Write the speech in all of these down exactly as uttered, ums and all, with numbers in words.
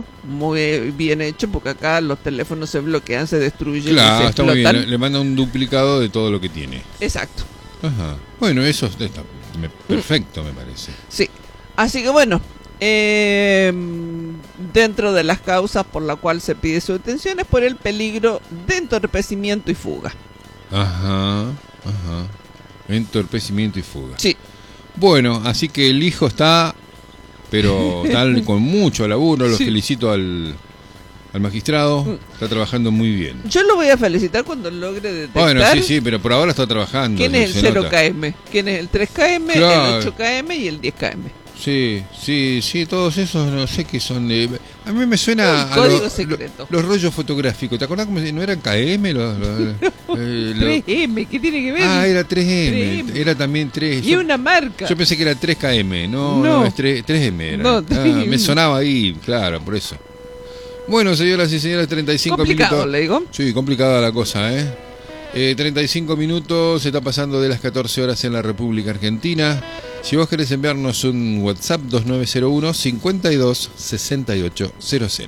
hecho, muy bien hecho, porque acá los teléfonos se bloquean, se destruyen. Claro, se está muy bien. explotan. Le, le manda un duplicado de todo lo que tiene. Exacto. Ajá. Bueno, eso está me, perfecto, me parece. Sí. Así que bueno, eh, dentro de las causas por la cual se pide su detención es por el peligro de entorpecimiento y fuga. Ajá, ajá. Entorpecimiento y fuga. Sí. Bueno, así que el hijo está, pero está con mucho laburo. Lo Sí. felicito al, al magistrado. Está trabajando muy bien. Yo lo voy a felicitar cuando logre detectar. Bueno, sí, sí, pero por ahora está trabajando. ¿Quién es el se cero nota. K M? ¿Quién es el tres K M, Claro. el ocho K M y el diez K M? Sí, sí, sí, todos esos no sé qué son. De, a mí me suena Un a código lo- secreto. lo- los rollos fotográficos. ¿Te acordás cómo se- no eran K M? Los, los- eh, lo- tres M, ¿qué tiene que ver? ah, era tres M. tres M. Era también tres. Y Yo, una marca. yo pensé que era tres K M. No, no, No. es tres M. Era. No, Ah, tres M. me sonaba ahí, claro, por eso. Bueno, señoras y señores, treinta y cinco Complicado, minutos. le digo. Sí, complicada la cosa, ¿eh? Eh, treinta y cinco minutos, se está pasando de las catorce horas en la República Argentina. Si vos querés enviarnos un WhatsApp, dos nueve cero uno, cincuenta y dos, sesenta y ocho cero cero.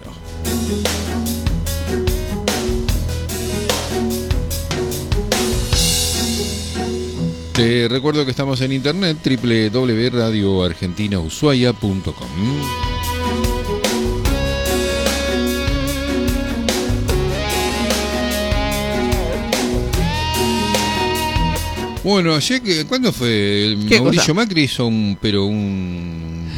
Te recuerdo que estamos en internet, doble u doble u doble u punto radio argentina ushuaia punto com. Bueno, ayer, que, ¿cuándo fue? El ¿Qué Mauricio cosa? Macri hizo un, pero un,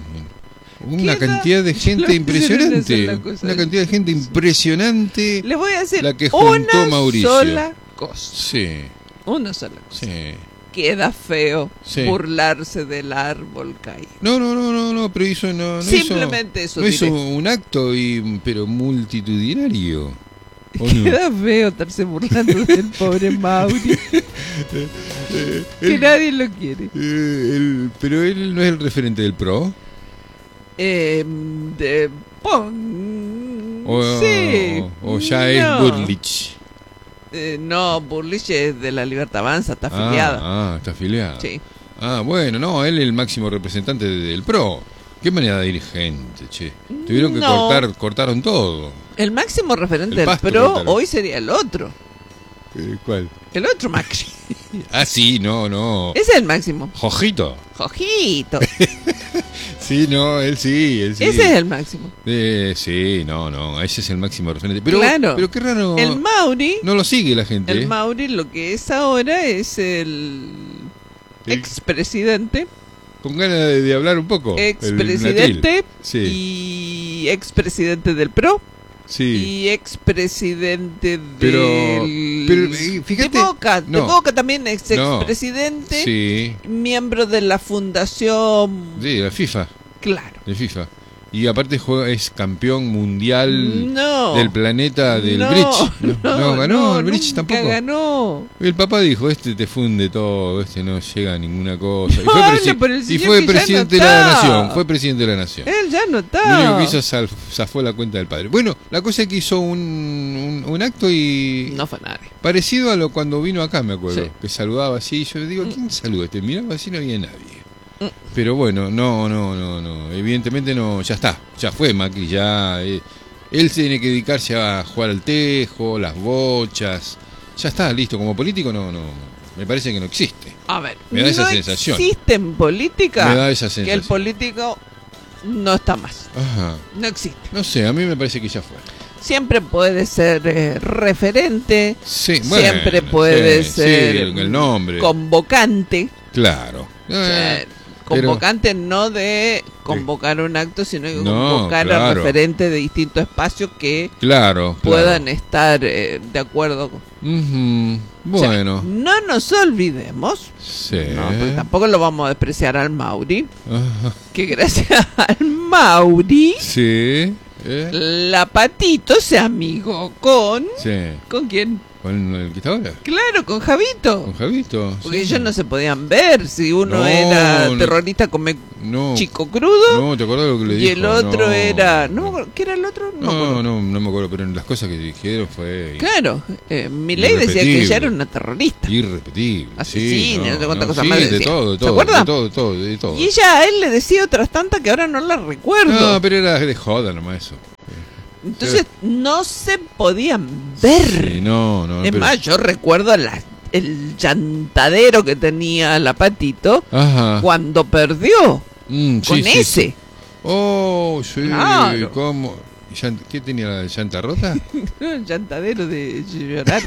una ¿Qué cantidad de da? gente Yo impresionante, no sé la cosa. una cantidad de gente impresionante. Les voy a decir La que juntó una Mauricio. sola cosa. Sí, Una sola cosa. sí. Queda feo Sí. burlarse del árbol caído. No, no, no, no, no, pero hizo, no, no Simplemente hizo, eso no hizo diré. un acto, y, pero multitudinario. ¿O no? Queda feo estarse burlando del pobre Mauri. que él- nadie lo quiere. Eh, él- pero él no es el referente del P R O. Eh, de Pon. O, sí. o ya es No. Burlich. Eh, no, Burlich es de la Libertad Avanza, está Ah, afiliada. ah, está afiliada. Sí. Ah, bueno, no, él es el máximo representante del P R O. Qué manera de dirigente, che. Tuvieron que No. cortar, cortaron todo. El máximo referente El del pasto PRO cortaron. hoy sería el otro. Eh, ¿Cuál? El otro Macri. Ah, sí, no, no. Ese es el máximo. Jojito. Jojito. Sí, no, él sí, él sí. Ese es el máximo. Eh, sí, no, no, ese es el máximo referente. Pero, Claro. pero qué raro. El Mauri. No lo sigue la gente. El ¿eh? Mauri lo que es ahora es el El- expresidente. Con ganas de, de hablar un poco. el Expresidente Natil. Sí, y expresidente del PRO. sí. Y expresidente Pero- del... pero, eh, fíjate- de Boca. De no. Boca también ex No. expresidente. Sí, Miembro de la fundación. sí, la FIFA. Claro. De FIFA. Y aparte juega, es campeón mundial No. del planeta del no, bridge. No, no ganó no, el bridge nunca tampoco. ganó. El papá dijo, este te funde todo, este no llega a ninguna cosa. Y No, fue, habla presi- por el y señor fue que ya presidente no de la está. nación. Fue presidente de la nación. Él ya no Lo está. único que hizo zaf- zafó la cuenta del padre. Bueno, la cosa es que hizo un, un, un acto y No fue nadie. parecido a lo cuando vino acá, me acuerdo. Sí. Que saludaba así. Yo le digo, ¿quién saluda este? Miraba así, no había nadie. Mm. Pero bueno, no, no, no, no. Evidentemente no, ya está. Ya fue Macri, ya. eh, él tiene que dedicarse a jugar al tejo, las bochas. Ya está, listo. Como político no, no. Me parece que no existe. A ver, Me da esa no sensación. existe en política Me da esa que el sensación. político no está más. Ajá. No existe. No sé, a mí me parece que ya fue. Siempre puede ser eh, referente, Sí, bueno, siempre puede sí, ser sí, el, el nombre. convocante. Claro. Eh, Eh, convocante no de convocar un acto, sino de No, convocar a claro. referentes de distintos espacios que claro. puedan claro. estar eh, de acuerdo con... Ujú, O sea, bueno. no nos olvidemos, Sí. no, porque tampoco lo vamos a despreciar al Mauri, Ajá, que gracias al Mauri, sí. ¿eh? la Patito se amigó con... Sí. ¿Con quién? ¿Con el que está ahora? Claro, con Javito. ¿Con Javito? Porque Sí. ellos no se podían ver si uno No, era no. terrorista come No. chico crudo No, ¿te acuerdas lo que le y dijo? el otro No. era... ¿No? ¿Qué era el otro? No, me No, acuerdo. no, no me acuerdo, pero en las cosas que dijeron fue Claro, eh, Milei decía que Irrepetible. ella era una terrorista. irrepetible. Asesina, sí, no sé cuántas no, cosas sí, más de decía. todo, de ¿Se todo, acuerda? de todo, de todo, de todo. Y ella a él le decía otras tantas que ahora no las recuerdo. No, pero era de joda nomás eso. Entonces no se podían ver. Sí, no, no. Es pero... más, yo recuerdo la, el llantadero que tenía la Patito Ajá. cuando perdió Mm, sí, con sí, ese. sí. Oh, sí. Claro. ¿Cómo? ¿Llant- ¿Qué tenía la llanta rota? El llantadero de llorar.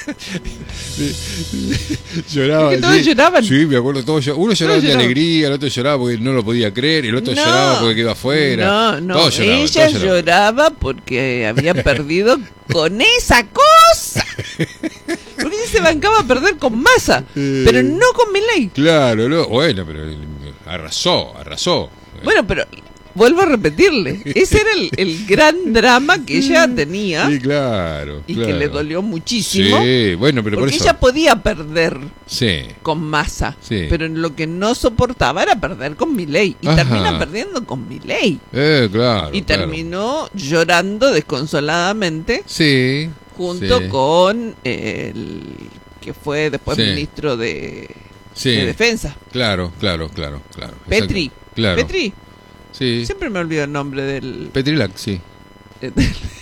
Lloraba. Es que todos sí. lloraban. Sí, me acuerdo. Todos, llor- uno lloraba Todos de lloraban. alegría, el otro lloraba porque no lo podía creer, el otro No. lloraba porque quedó afuera. No, no, Todos lloraban, ella todos lloraban. lloraba porque había perdido con esa cosa. Porque ella se bancaba a perder con Massa, Eh. pero no con Milei. Claro, no, bueno, pero arrasó, arrasó. Bueno, pero vuelvo a repetirle, ese era el, el gran drama que ella tenía Sí, claro. y claro. que le dolió muchísimo. Sí, bueno, pero por Porque eso. ella podía perder Sí. con Massa, Sí. pero lo que no soportaba era perder con Milei. Y Ajá. termina perdiendo con Milei. Eh, claro. Y claro. terminó llorando desconsoladamente Sí. junto sí. con el que fue después Sí. ministro de, Sí. de Defensa. Claro, claro, claro, claro. Petri. Exacto. Claro. Petri. Sí. Siempre me olvido el nombre del, Petrilac, sí. del,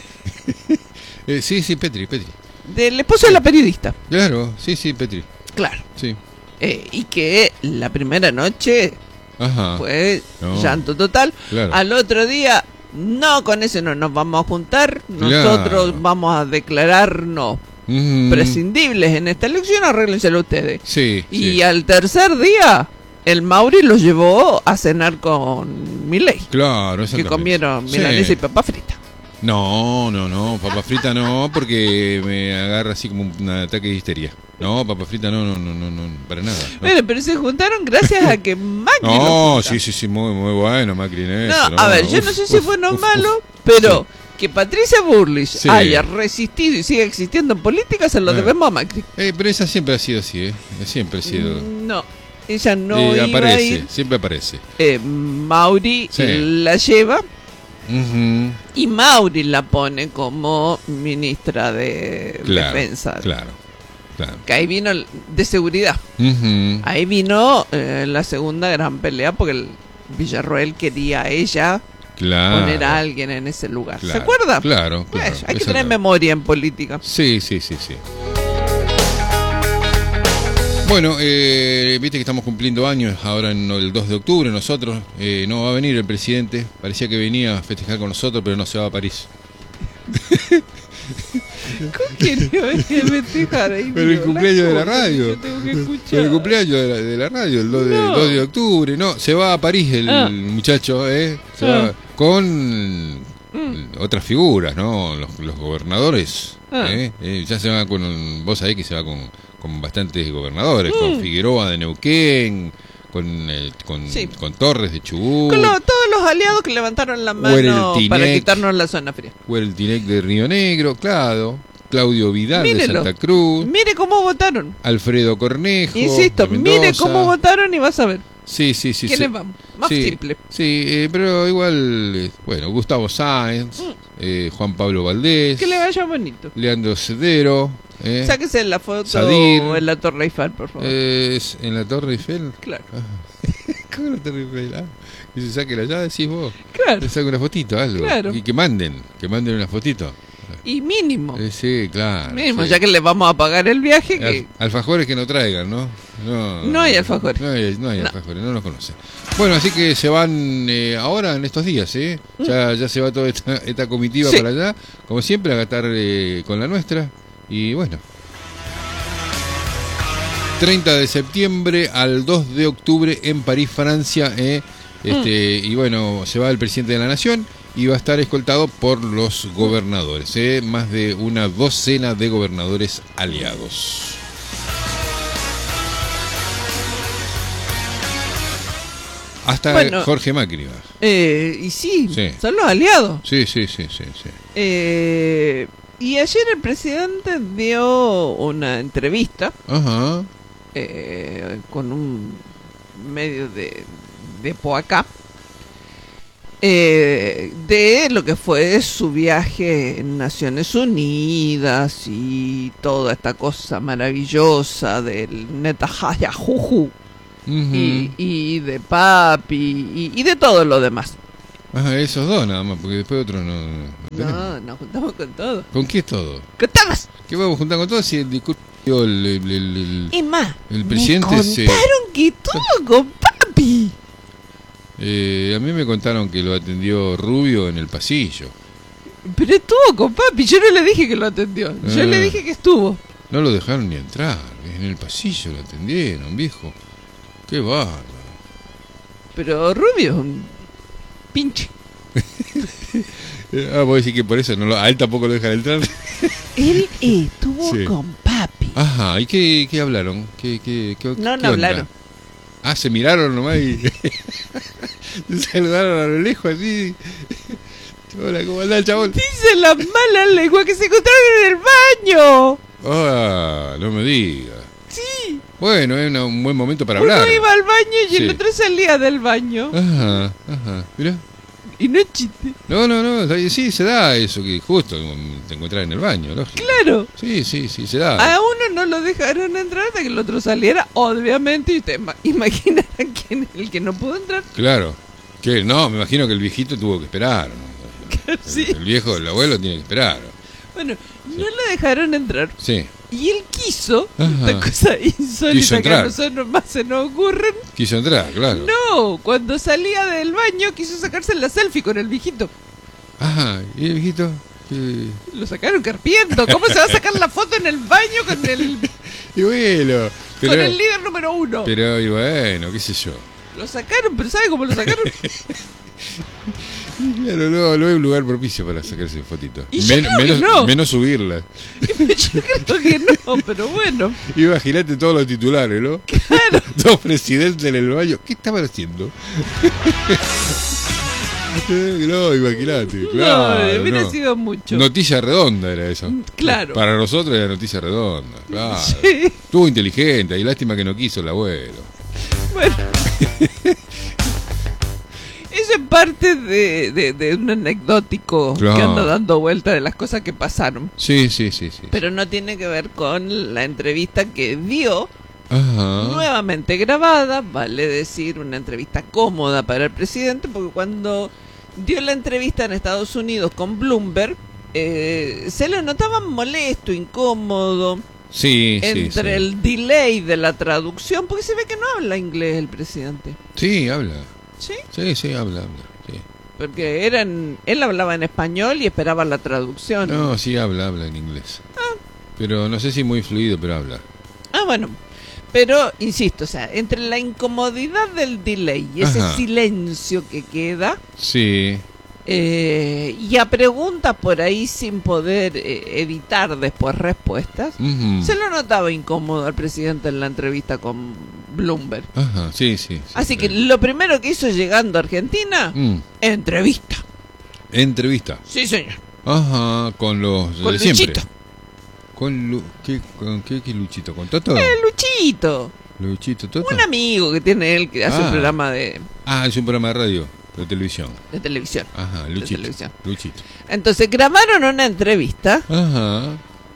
Eh, sí, sí, Petri, Petri. del esposo de la periodista. Claro, sí, sí, Petri. Claro. Sí. Eh, y que la primera noche Ajá. fue No. llanto total. Claro. Al otro día, no, con ese no nos vamos a juntar. Nosotros Claro. vamos a declararnos Ujú. prescindibles en esta elección, arréglenselo ustedes. Sí. Y sí. al tercer día, el Mauri los llevó a cenar con Milei, Claro, que exactamente. comieron Sí. milanesa y papa frita. No, no, no, papa frita no, porque me agarra así como un ataque de histeria. No, papa frita no, no, no, no, no para nada. No, Bueno, pero se juntaron gracias a que Macri los no junta. sí, sí, sí, muy, muy bueno, Macri en eso. No, a ver, yo no uf, sé si uf, fue bueno o uf, malo, uf. pero que Patricia Bullrich Sí. haya resistido y siga existiendo en política se lo Eh. debemos a Macri. Eh, pero esa siempre ha sido así, ¿eh? Siempre ha sido. No, ella no Eh, iba aparece, a ir. siempre aparece. Eh, Mauri Sí. la lleva Ujú. y Mauri la pone como ministra de Claro, Defensa. claro, claro. Que ahí vino el- de seguridad. Ujú. Ahí vino eh, la segunda gran pelea porque el Villarroel quería a ella Claro. poner a alguien en ese lugar. Claro, ¿Se acuerda? Claro, Pues, claro. hay que tener exactamente. memoria en política. Sí, sí, sí, sí. Bueno, eh, viste que estamos cumpliendo años ahora en el dos de octubre nosotros. Eh, no va a venir el presidente. Parecía que venía a festejar con nosotros, pero no se va a París. ¿Cómo quería venir a festejar ahí? Pero el Digo, cumpleaños de la cosas que radio. yo tengo que escuchar. Pero el cumpleaños de la, de la radio, el dos de, No. dos de octubre. No, se va a París el Ah. muchacho, ¿eh? Se Ah. va con Mm. otras figuras, ¿no? Los, los gobernadores. Ah. ¿eh? Eh, ya se va con. Vos sabés que se va con, con bastantes gobernadores. Mm. Con Figueroa de Neuquén, con, eh, con, Sí. con Torres de Chubut, Con lo- todos los aliados que levantaron la mano Huereltinec. para quitarnos la zona fría. Huereltinec de Río Negro, claro. Claudio Vidal Mírelo. de Santa Cruz. Mire cómo votaron. Alfredo Cornejo. Insisto, de mire Mendoza. cómo votaron y vas a ver. Sí, sí, sí. ¿Quiénes sí. vamos? Más Sí, simple. Sí, eh, pero igual, eh, bueno, Gustavo Sáenz, Mm. eh, Juan Pablo Valdés, Que le vaya bonito. Leandro Cedero, eh, Sáquese la foto Sadir. en la Torre Eiffel, por favor. eh, es en la Torre Eiffel. Claro, ¿Cómo la Torre Eiffel? Ah, que se saque la llave, decís vos. claro. Le saque una fotito, algo. Claro. Y que manden, que manden una fotito. Y mínimo. Eh, sí, claro. Mínimo, sí. ya que le vamos a pagar el viaje, que Al- alfajores que no traigan, ¿no? No, No hay alfajores. No hay, no hay No. alfajores, no los conocen. Bueno, así que se van eh, ahora en estos días, ¿eh? Ya, ya se va toda esta, esta comitiva Sí. para allá, como siempre, a gastar eh, con la nuestra. Y bueno. treinta de septiembre al dos de octubre en París, Francia. ¿eh? Este, Y bueno, se va el presidente de la Nación y va a estar escoltado por los gobernadores. ¿eh? Más de una docena de gobernadores aliados. Hasta Bueno. Jorge Macri va. Eh, y sí, Sí. son los aliados. Sí, sí, sí, sí, sí. Eh, y ayer el presidente dio una entrevista Ajá. eh, con un medio de, de Poacá eh, de lo que fue su viaje en Naciones Unidas y toda esta cosa maravillosa del Netanyahu Ujú. y, y de Papi y, y de todo lo demás. Ah, esos dos nada más, porque después otros no, no tenemos. No, nos juntamos con todo. ¿Con qué todo? ¡Con todos! ¿Qué vamos a juntar con todo si el discurso el, el, el, el, Es más, el presidente me se... contaron que estuvo con papi. Eh, a mí me contaron que lo atendió Rubio en el pasillo. Pero estuvo con papi, yo no le dije que lo atendió. Yo Ah. le dije que estuvo. No lo dejaron ni entrar. En el pasillo lo atendieron, viejo. Qué bárbaro. Pero Rubio es un pinche. Eh, Ah, vos decís que por eso no lo, a él tampoco lo dejan entrar. Él estuvo Sí. con papi. Ajá, ¿y qué, qué hablaron? ¿Qué, qué, qué, No, qué no onda? hablaron. Ah, se miraron nomás y se saludaron a lo lejos así. Hola, ¿cómo andás, chabón? Dice la mala lengua que se encontraron en el baño. Ah, no me digas. Sí. Bueno, es una- un buen momento para Uno hablar. iba al baño y el Sí. otro salía del baño. Ajá, ajá. Mirá. Y no es chiste. No, no, no. Sí, se da eso, que justo te encontrás en el baño, lógico. Claro. Sí, sí, sí, se da. A uno no lo dejaron entrar hasta que el otro saliera, obviamente, y usted ma- imaginarán quién es el que no pudo entrar. Claro. Que no, me imagino que el viejito tuvo que esperar. ¿no? El, Sí. el viejo, el abuelo tiene que esperar. Bueno, no lo dejaron entrar. Sí. Y él quiso, Ajá. esta cosa Quiso insólita que a entrar. nosotros más se nos ocurren. Quiso entrar, claro. No, cuando salía del baño quiso sacarse la selfie con el viejito. Ajá, ¿y el viejito? ¿Qué? Lo sacaron carpiendo. ¿Cómo se va a sacar la foto en el baño con el, Y bueno, pero, con el líder número uno? pero y bueno, qué sé yo. Lo sacaron, pero ¿sabe cómo lo sacaron? Claro, no, no es un lugar propicio para sacarse fotitos. Y yo creo que menos, no. menos subirla. Yo creo que no, pero bueno. Imagínate todos los titulares, ¿no? Claro. Dos presidentes en el baño. ¿Qué estaban haciendo? Eh, no, imagínate. Claro, no, hubiera no. sido mucho. Noticia redonda era eso. Claro. Para nosotros era noticia redonda. Claro. Sí. Estuvo inteligente y lástima que no quiso el abuelo. Bueno. Eso es parte de, de, de un anecdótico Claro. que anda dando vuelta de las cosas que pasaron. Sí, sí, sí, sí. Pero no tiene que ver con la entrevista que dio, Ajá. nuevamente grabada, vale decir, una entrevista cómoda para el presidente, porque cuando dio la entrevista en Estados Unidos con Bloomberg, eh, se le notaba molesto, incómodo, Sí, sí, entre sí. el delay de la traducción, porque se ve que no habla inglés el presidente. Sí, habla. ¿Sí? Sí, sí, habla, habla. Sí. Porque eran, él hablaba en español y esperaba la traducción. No, sí, habla, habla en inglés. Pero no sé si muy fluido, pero habla. Ah, bueno. Pero, insisto, o sea, entre la incomodidad del delay y ese Ajá. silencio que queda, Sí. eh, y a preguntas por ahí sin poder eh, editar después respuestas, Ujú. se lo notaba incómodo al presidente en la entrevista con Bloomberg. Ajá, sí, sí. sí, Así que sí. lo primero que hizo llegando a Argentina, Mm. entrevista. Entrevista. Sí, señor. Ajá, con los Con de siempre. Luchito. ¿Con, Lu- qué, con qué, qué Luchito? ¿Con Toto? Eh, Luchito. Luchito, Toto. Un amigo que tiene él que hace Ah. un programa de, Ah, es un programa de radio, de televisión. de televisión. Ajá, De Luchito. televisión. Luchito. Entonces grabaron una entrevista Ajá.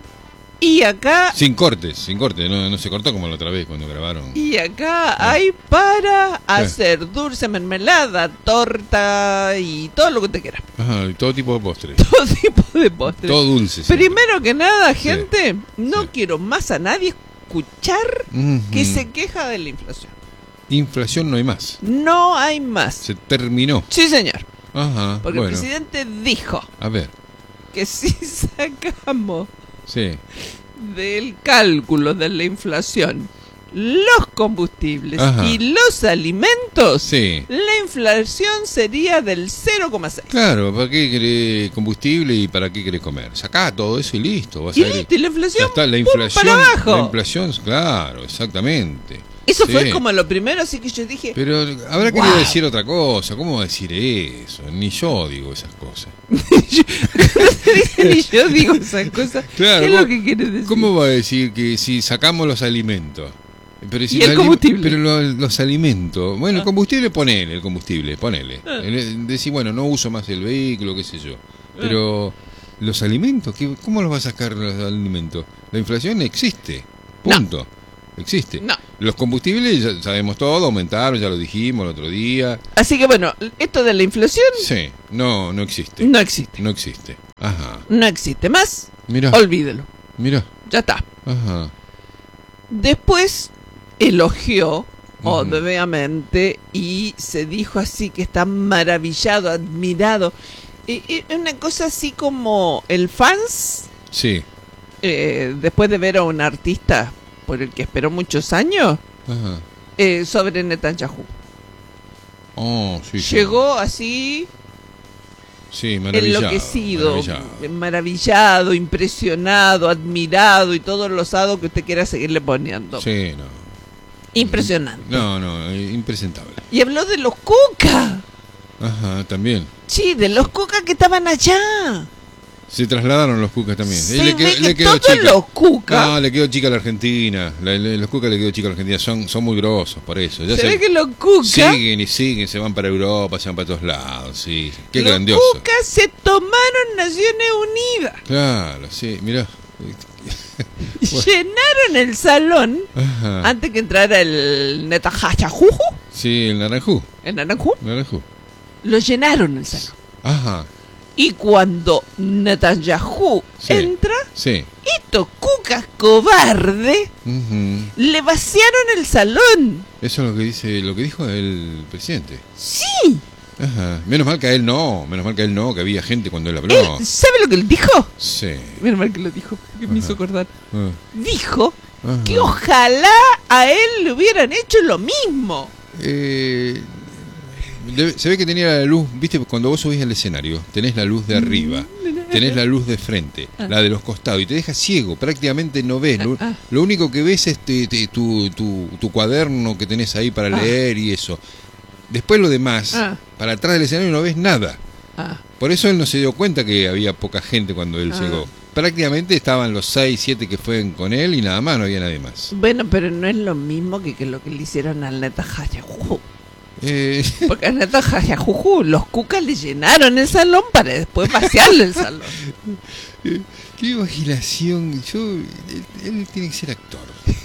y acá Sin cortes, sin cortes. No, no se cortó como la otra vez cuando grabaron. y acá hay para hacer dulce, mermelada, torta y todo lo que te quieras. Ajá, y todo tipo de postres. Todo tipo de postres. Todo dulce. siempre. Primero que nada, gente, no Sí. quiero más a nadie escuchar Ujú. que se queja de la inflación. Inflación no hay más. No hay más. Se terminó. Sí, señor. Ajá, Porque bueno. el presidente dijo A ver, que si sacamos sí. del cálculo de la inflación los combustibles Ajá. y los alimentos, Sí. la inflación sería del cero coma seis. Claro, ¿para qué querés combustible y para qué querés comer? Sacá todo eso y listo. Vas Y a ver- listo, y la Ya inflación, está, la ¡pum!, inflación. para abajo. La inflación, claro, exactamente. Eso Sí. fue como lo primero, así que yo dije, Pero habrá Wow. querido decir otra cosa. ¿Cómo va a decir eso? Ni yo digo esas cosas. y yo digo esas cosas. Claro, ¿Qué es ¿cómo- lo que quieres decir? ¿Cómo va a decir que si sacamos los alimentos? Pero si Y el ali- combustible. Pero lo- los alimentos. Bueno, el Ah. combustible, ponele, el combustible, ponele. Ah. El- Decir, bueno, no uso más el vehículo, qué sé yo. Pero los alimentos, ¿qué- ¿cómo los va a sacar los alimentos? La inflación existe. Punto. Existe. No. Los combustibles, ya sabemos todo, aumentaron, ya lo dijimos el otro día. Así que bueno, esto de la inflación Sí, no, no existe. no existe. No existe. Ajá. No existe más. Mira, Olvídelo. mira. Ya está. Ajá. Después elogió, Ujú. obviamente, y se dijo así que está maravillado, admirado. Eh, eh, una cosa así como el fans, Sí. eh, después de ver a un artista por el que esperó muchos años, Ajá. eh, sobre Netanyahu. Oh, sí. sí. Llegó así Sí, maravillado. enloquecido, maravillado. maravillado, impresionado, admirado y todos los hados que usted quiera seguirle poniendo. Sí, no. Impresionante. No, no, eh, impresentable. Y habló de los cuca. Ajá, también. Sí, de los cuca que estaban allá. Se trasladaron los cucas también. Se Eh, le, ve quedó- que le quedó todos chica. los cuca, No, le quedó chica a la Argentina. La- le- los cucas le quedó chica a la Argentina. Son, son muy grosos, por eso. Ya se se- ve que los cuca, siguen y siguen, se van para Europa, se van para todos lados. Sí, qué los grandioso. cuca se tomaron Naciones Unidas. Claro, sí, mirá. Llenaron el salón Ajá. antes que entrara el Netanyahu, Sí, el naranjú. el Naranjú, Naranjú. lo llenaron el salón. Ajá, Y cuando Netanyahu Sí. entra, sí. estos cucas cobardes Ujú. le vaciaron el salón. Eso es lo que dice, lo que dijo el presidente. Sí. Ajá. Menos mal que a él no, menos mal que a él no, que había gente cuando él habló. Él, ¿sabe lo que él dijo? Sí. Menos mal que lo dijo, que me Ajá. hizo acordar. Ah, Dijo ajá. que ojalá a él le hubieran hecho lo mismo. Eh, debe- se ve que tenía la luz, viste, cuando vos subís al escenario, tenés la luz de arriba, tenés la luz de frente, Ah. la de los costados, y te deja ciego, prácticamente no ves. Lo, Ah. lo único que ves es te- te- tu, tu, tu cuaderno que tenés ahí para Ah. leer y eso. Después lo demás, Ah. para atrás del escenario no ves nada. Ah, Por eso él no se dio cuenta que había poca gente cuando él Ah. llegó. Prácticamente estaban los seis, siete que fueron con él y nada más, no había nadie más. bueno, pero no es lo mismo que, que lo que le hicieron al Netanyahu. Eh, Porque al Netanyahu los cucas le llenaron el salón para después vaciarle el salón. qué imaginación. Yo, él, él tiene que ser actor.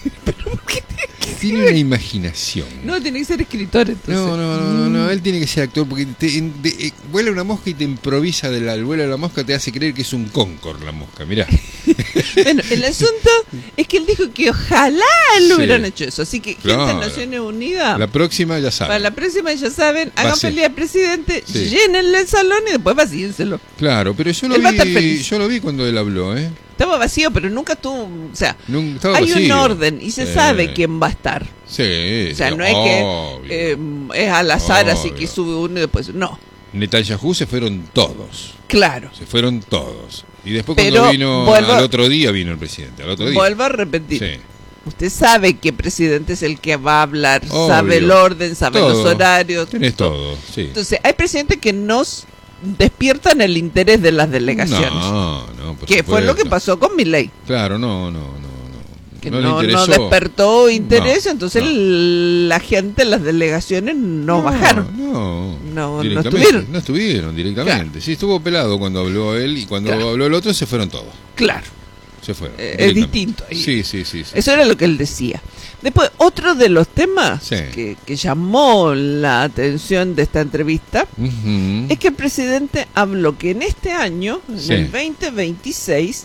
Tiene una imaginación. No, tiene que ser escritor entonces. No, no, no, no, no, él tiene que ser actor porque te, en- de- eh, vuela una mosca y te improvisa del al vuelo de la mosca, te hace creer que es un Concorde la mosca, mirá. Bueno, el asunto es que él dijo que ojalá lo Sí. hubieran hecho eso. Así que, gente Claro. de Naciones Unidas, La próxima ya para la sabe. próxima ya saben, Va a hagan ser. feliz al presidente, Sí. llénenle el salón y después vacíenselo. Claro, pero yo lo Él va a estar vi, feliz. yo lo vi cuando él habló, ¿eh? Estaba vacío, pero nunca tuvo, o sea, Nunca- estaba hay un vacío. orden y se Sí. sabe quién va a estar. Sí, O sea, sí, no es obvio. que eh, es al azar, así Obvio. que sube uno y después, no, Netanyahu se fueron todos. claro. Se fueron todos. Y después Pero cuando vino, vuelvo- al otro día vino el presidente, al otro día. Vuelvo a repetir. Sí. Usted sabe que presidente es el que va a hablar, Obvio. sabe el orden, sabe Todo. los horarios. Tenés todo, sí. Entonces, hay presidentes que nos despiertan el interés de las delegaciones. No, no, por que fue lo que supuesto. pasó con Milei. Claro, no, no, no, no. Que no, no, le no interesó. despertó interés, No, entonces no. el- la gente, las delegaciones no, bajaron. No, No, no directamente, estuvieron. No estuvieron directamente. Sí, estuvo pelado cuando habló él y cuando Claro. habló el otro se fueron todos. Claro, Se fueron. eh, es directamente. distinto. ahí. Sí, sí, sí. sí. Eso era lo que él decía. Después, otro de los temas Sí. que, que llamó la atención de esta entrevista Ujú. es que el presidente habló que en este año, en Sí. el veinte veintiséis,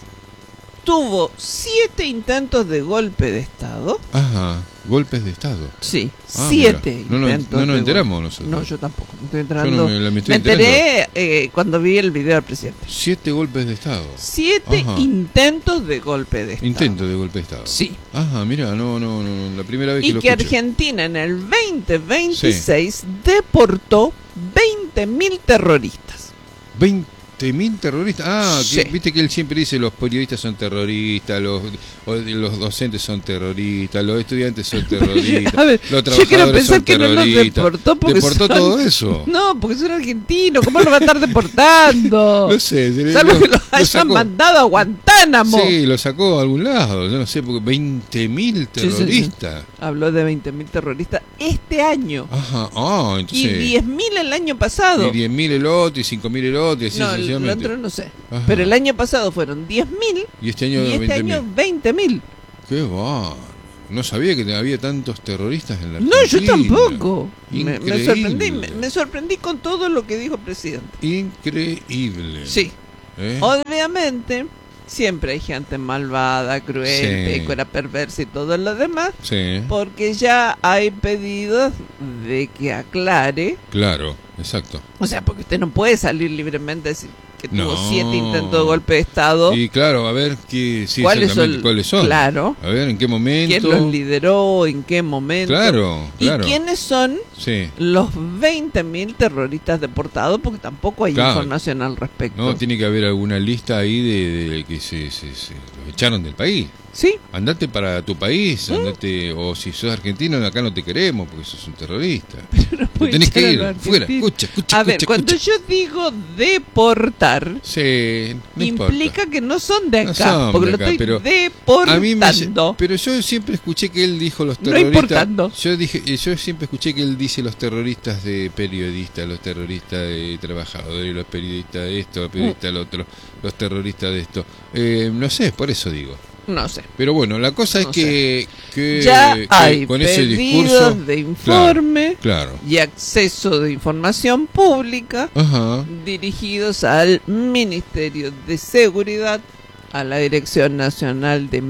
tuvo siete intentos de golpe de Estado. Ajá, golpes de Estado. Sí, Ah, siete mira. No nos- intentos. no nos de enteramos golpe. nosotros. No, yo tampoco. Me estoy Yo enterando. no me, la- me estoy Me enteré enterando. eh, cuando vi el video del presidente. Siete golpes de Estado. Siete Ajá. intentos de golpe de Estado. Intento de golpe de Estado. Sí. Ajá, mira, no, no, no, la primera vez que Y lo que escucho. Argentina en el veinte veintiséis deportó veinte mil terroristas. veinte mil terroristas. Ah, Sí. que- viste que él siempre dice los periodistas son terroristas, los, o- los docentes son terroristas, los estudiantes son terroristas, A ver, los yo quiero trabajadores pensar son que no los terroristas. deportó porque ¿Deportó son- todo eso? No, porque son argentinos. ¿Cómo lo va a estar deportando? No sé. se le- Salvo lo- que los lo hayan sacó. mandado a Guantánamo. Sí, lo sacó a algún lado, yo no sé, porque veinte mil Sí, sí, sí. terroristas. Habló de veinte mil terroristas este año. Ajá, ah, Y entonces... diez mil el año pasado. Y diez mil el otro, y cinco mil el otro, y así No, el, sucesivamente. otro no sé. Ajá. Pero el año pasado fueron diez mil Y este año y este veinte año mil. veinte mil. Qué va. no sabía que había tantos terroristas en la No, Argentina. yo tampoco. Me, me Increíble. sorprendí, me, me sorprendí con todo lo que dijo el presidente. Increíble. Sí. ¿Eh? Obviamente, siempre hay gente malvada, cruel, Sí. pécora, perversa y todo lo demás, Sí, porque ya hay pedidos de que aclare. claro, exacto. O sea, porque usted no puede salir libremente a decir que tuvo No. siete intentos de golpe de Estado. Y claro, a ver qué, sí, ¿Cuáles exactamente, son? cuáles son. Claro. A ver, ¿en qué momento? ¿Quién los lideró? ¿En qué momento? Claro, claro. ¿Y quiénes son Sí. los veinte mil terroristas deportados? Porque tampoco hay Claro. información al respecto. No, tiene que haber alguna lista ahí de, de que se, se, se los echaron del país. ¿Sí? Andate para tu país, ¿Mm? andate, o si sos argentino, acá no te queremos porque sos un terrorista. No Te puede tenés que echar a ir, los fuera, argentinos. escucha, escucha, A ver, escucha, cuando escucha. yo digo deportar, Sí, no implica importa. que no son de No acá, son porque de lo acá, estoy pero deportando. A mí me, pero yo siempre escuché que él dijo los No terroristas. importando. Yo dije, yo siempre escuché que él dice los terroristas de periodistas, los terroristas de trabajadores, los periodistas de esto, los periodistas del otro, los terroristas de esto. Eh, no sé, por eso digo. No sé. Pero bueno, la cosa es No que, que, Ya que hay con ese pedidos discurso, de informe claro, y acceso de información pública ajá, dirigidos al Ministerio de Seguridad, a la Dirección Nacional de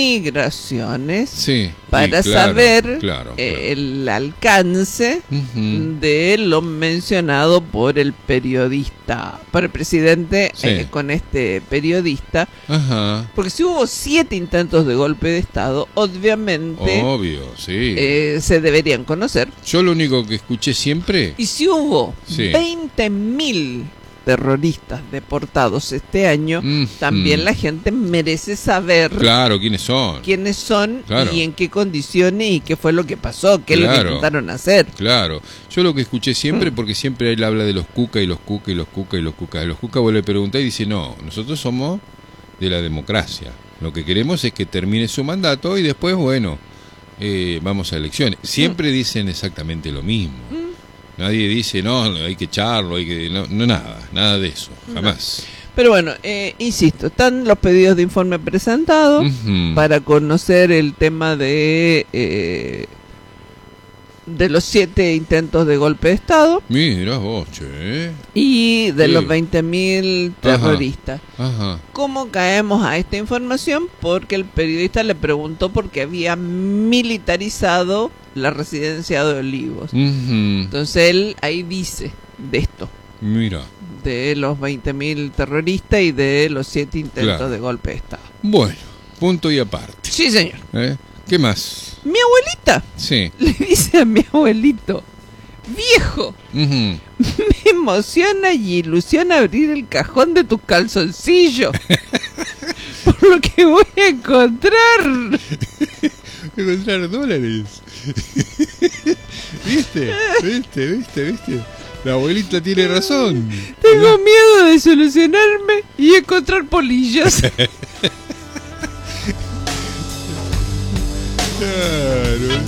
Migraciones, sí, para sí, claro, saber claro, eh, claro. el alcance Ujú. de lo mencionado por el periodista, por el presidente Sí. eh, con este periodista, Ajá, porque si hubo siete intentos de golpe de Estado, obviamente obvio, sí. eh, se deberían conocer. Yo lo único que escuché siempre, Y si hubo Sí. veinte mil terroristas deportados este año, mm, también mm, la gente merece saber claro, ¿quiénes son? quiénes son Claro. y en qué condiciones y qué fue lo que pasó, qué es lo que Claro. intentaron hacer. Claro, yo lo que escuché Mm. siempre, porque siempre él habla de los cuca y los cuca y los cuca y los cuca. Los cuca vuelve a preguntar y dice, no, nosotros somos de la democracia. Lo que queremos es que termine su mandato y después, bueno, eh, vamos a elecciones. Siempre dicen exactamente lo mismo. Mm. Nadie dice, no, hay que echarlo, hay que... No, no nada, nada de eso, jamás. Pero bueno, eh, insisto, están los pedidos de informe presentados Ujú. para conocer el tema de eh, de los siete intentos de golpe de Estado Mira vos, che. y de Sí. los veinte mil terroristas. Ajá. ¿Cómo caemos a esta información? Porque el periodista le preguntó por qué había militarizado la residencia de Olivos. Ujú. Entonces él ahí dice de esto, Mira. de los veinte mil terroristas y de los siete intentos Claro. de golpe de Estado. Bueno, punto y aparte. Sí, señor. ¿Eh? ¿Qué más? Mi abuelita Sí. le dice a mi abuelito, viejo, Ujú. me emociona y ilusiona abrir el cajón de tus calzoncillos. Por lo que voy a encontrar. Encontrar dólares. ¿Viste? ¿Viste? ¿Viste? ¿Viste? La abuelita tiene razón. Tengo miedo de solucionarme y encontrar polillas. Claro.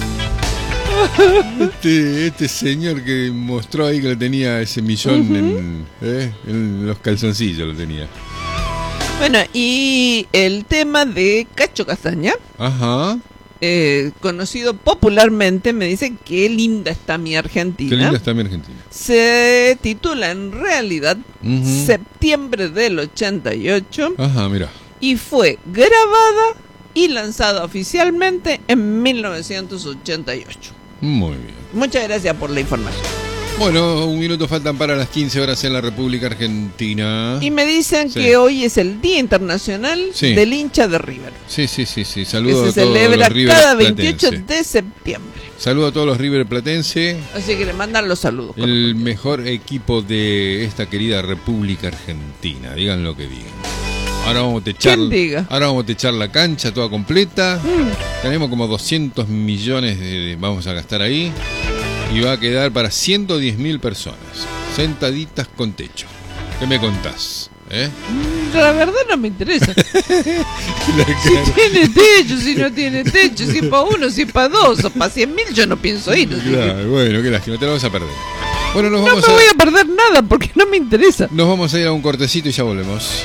Este, este señor que mostró ahí que lo tenía ese millón Ujú. en, ¿eh? en los calzoncillos lo tenía. Bueno, y el tema de Cacho Castaña, Ajá. eh, conocido popularmente, me dicen qué linda está mi Qué Argentina. linda está mi Argentina. Se titula en realidad Ujú. Septiembre del ochenta y ocho Ajá, mira. y fue grabada y lanzada oficialmente en mil novecientos ochenta y ocho. Muy bien. Muchas gracias por la información. Bueno, un minuto faltan para las quince horas en la República Argentina. Y me dicen Sí. que hoy es el Día Internacional Sí. del hincha de River, Sí, sí, sí, sí. que Saludos se a todos celebra los River cada veintiocho Platense. de septiembre. Saludos a todos los River Platense, Así que le mandan los saludos. el mejor equipo de esta querida República Argentina. Digan lo que digan. Ahora vamos a techar, ¿Quién diga? ahora vamos a techar la cancha toda completa. Mm. Tenemos como doscientos millones de, de- vamos a gastar ahí. Y va a quedar para ciento diez mil personas, sentaditas con techo. ¿Qué me contás? ¿Eh? La verdad no me interesa. La Si cara- tiene techo, si no tiene techo, si es para uno, si es para dos, o para cien mil, yo no pienso ir. así que Claro, bueno, qué lástima, te lo vas a perder. Bueno, nos no vamos me a, voy a perder nada porque no me interesa. nos vamos a ir a un cortecito y ya volvemos.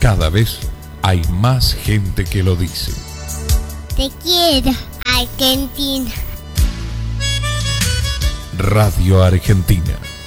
Cada vez hay más gente que lo dice. Te quiero, Argentina. Radio Argentina.